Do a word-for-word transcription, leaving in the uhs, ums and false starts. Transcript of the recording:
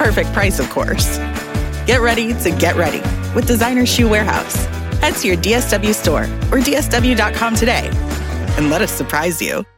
perfect price, of course. Get ready to get ready with Designer Shoe Warehouse. Head to your D S W store or D S W dot com today and let us surprise you.